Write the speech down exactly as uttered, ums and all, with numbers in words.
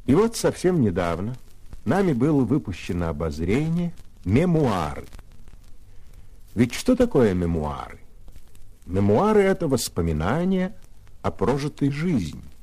И вот совсем недавно нами было выпущено обозрение «Мемуары». Ведь что такое мемуары? Мемуары — это воспоминания о прожитой жизни.